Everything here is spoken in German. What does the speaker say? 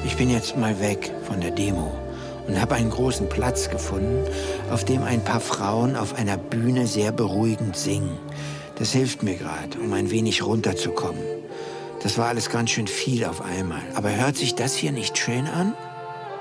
Ich bin jetzt mal weg von der Demo und habe einen großen Platz gefunden, auf dem ein paar Frauen auf einer Bühne sehr beruhigend singen. Das hilft mir gerade, um ein wenig runterzukommen. Das war alles ganz schön viel auf einmal. Aber hört sich das hier nicht schön an?